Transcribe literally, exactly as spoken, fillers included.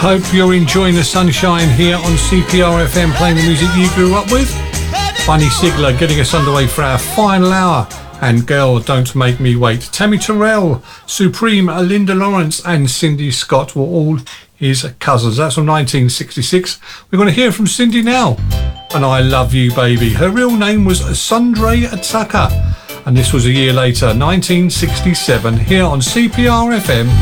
Hope you're enjoying the sunshine here on C P R F M, playing the music you grew up with. Bunny Sigler getting us underway for our final hour. And Girl, Don't Make Me Wait. Tammy Terrell, Supreme, Linda Lawrence and Cindy Scott were all his cousins. That's from nineteen sixty-six. We're going to hear from Cindy now. And I Love You Baby. Her real name was Sundray Tucker. And this was a year later, nineteen sixty-seven, here on C P R F M.